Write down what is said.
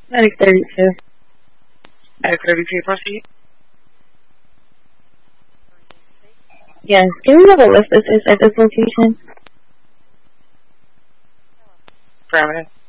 Medic 32. Medic 32, proceed. Yes. Can we have a list assist at this location? Affirmative.